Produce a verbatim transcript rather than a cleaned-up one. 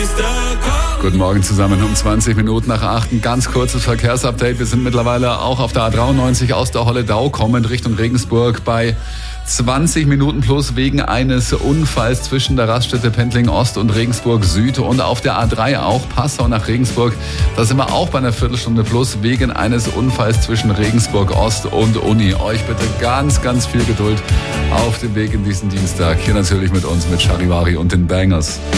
Guten Morgen zusammen, um zwanzig Minuten nach acht. Ein ganz kurzes Verkehrsupdate. Wir sind mittlerweile auch auf der A dreiundneunzig aus der Holledau kommend Richtung Regensburg bei zwanzig Minuten plus wegen eines Unfalls zwischen der Raststätte Pendling Ost und Regensburg Süd und auf der A drei auch Passau nach Regensburg. Da sind wir auch bei einer Viertelstunde plus wegen eines Unfalls zwischen Regensburg Ost und Uni. Euch bitte ganz, ganz viel Geduld auf dem Weg in diesen Dienstag. Hier natürlich mit uns, mit Charivari und den Bangers.